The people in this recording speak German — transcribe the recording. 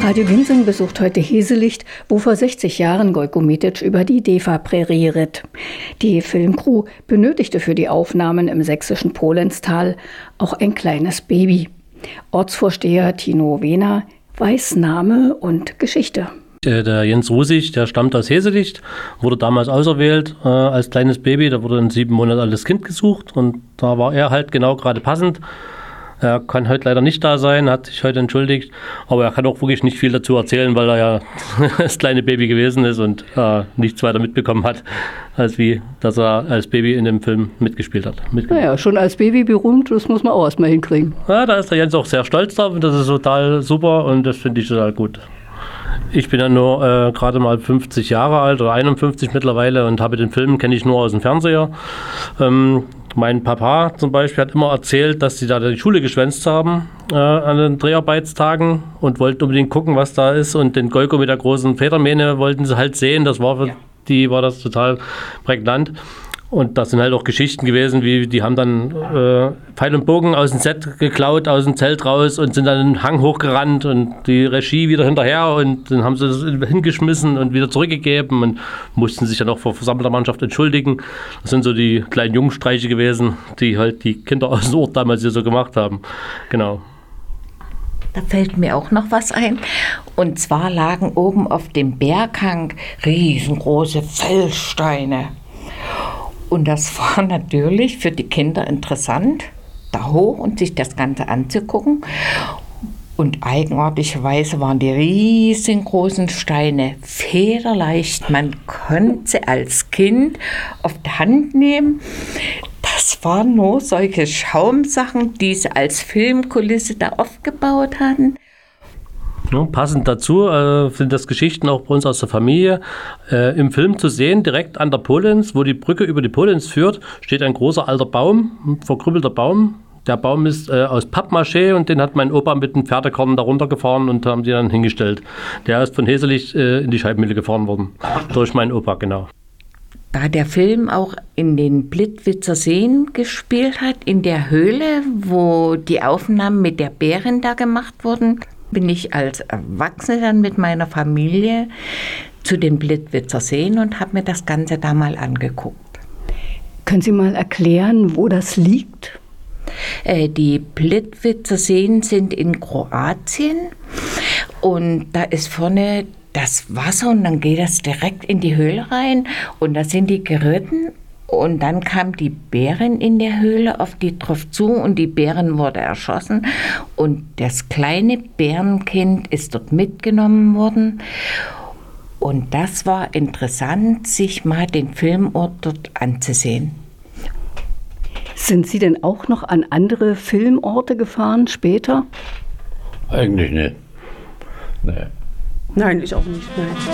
Radio Ginseng besucht heute Heselicht, wo vor 60 Jahren Gojko Mitic über die Deva-Prärie ritt. Die Filmcrew benötigte für die Aufnahmen im sächsischen Polenstal auch ein kleines Baby. Ortsvorsteher Tino Wehner weiß Name und Geschichte. Der Jens Rusig, der stammt aus Heselicht, wurde damals auserwählt als kleines Baby. Da wurde ein 7 Monate altes Kind gesucht und da war er halt genau gerade passend. Er kann heute leider nicht da sein, hat sich heute entschuldigt, aber er kann auch wirklich nicht viel dazu erzählen, weil er ja das kleine Baby gewesen ist und nichts weiter mitbekommen hat, als wie, dass er als Baby in dem Film mitgespielt hat. Naja, schon als Baby berühmt, das muss man auch erstmal hinkriegen. Ja, da ist der Jens auch sehr stolz drauf und das ist total super und das finde ich total gut. Ich bin ja nur gerade mal 50 Jahre alt oder 51 mittlerweile und habe den Film, kenne ich nur aus dem Fernseher. Mein Papa zum Beispiel hat immer erzählt, dass sie da die Schule geschwänzt haben an den Dreharbeitstagen und wollten unbedingt gucken, was da ist. Und den Gojko mit der großen Federmähne wollten sie halt sehen. Das war für die war das total prägnant. Und das sind halt auch Geschichten gewesen, wie die haben dann Pfeil und Bogen aus dem Set geklaut, aus dem Zelt raus und sind dann den Hang hochgerannt und die Regie wieder hinterher und dann haben sie das hingeschmissen und wieder zurückgegeben und mussten sich dann auch vor versammelter Mannschaft entschuldigen. Das sind so die kleinen Jungstreiche gewesen, die halt die Kinder aus dem Ort damals hier so gemacht haben. Genau. Da fällt mir auch noch was ein. Und zwar lagen oben auf dem Berghang riesengroße Felssteine. Und das war natürlich für die Kinder interessant, da hoch und sich das Ganze anzugucken. Und eigenartigerweise waren die riesengroßen Steine federleicht. Man konnte sie als Kind auf die Hand nehmen. Das waren nur solche Schaumsachen, die sie als Filmkulisse da aufgebaut hatten. Ja, passend dazu sind das Geschichten auch bei uns aus der Familie. Im Film zu sehen, direkt an der Polenz, wo die Brücke über die Polenz führt, steht ein großer alter Baum, ein verkrüppelter Baum. Der Baum ist aus Pappmaché und den hat mein Opa mit einem Pferdekorn da runtergefahren und haben die dann hingestellt. Der ist von Heselicht in die Scheibenmühle gefahren worden, durch meinen Opa, genau. Da der Film auch in den Blitwitzer Seen gespielt hat, in der Höhle, wo die Aufnahmen mit der Bärin da gemacht wurden, bin ich als Erwachsene dann mit meiner Familie zu den Blitwitzer Seen und habe mir das Ganze da mal angeguckt. Können Sie mal erklären, wo das liegt? Die Blitwitzer Seen sind in Kroatien und da ist vorne das Wasser und dann geht das direkt in die Höhle rein und da sind die geritten. Und dann kam die Bärin in der Höhle auf die drauf zu und die Bärin wurde erschossen. Und das kleine Bärenkind ist dort mitgenommen worden. Und das war interessant, sich mal den Filmort dort anzusehen. Sind Sie denn auch noch an andere Filmorte gefahren später? Eigentlich nicht. Nee. Nein, ich auch nicht. Nein.